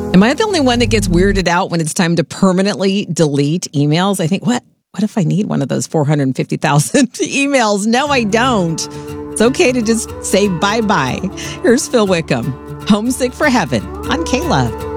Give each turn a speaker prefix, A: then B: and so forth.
A: Am I the only one that gets weirded out when it's time to permanently delete emails? I think, what if I need one of those 450,000 emails? No, I don't. It's okay to just say bye-bye. Here's Phil Wickham, Homesick for Heaven on K-Love.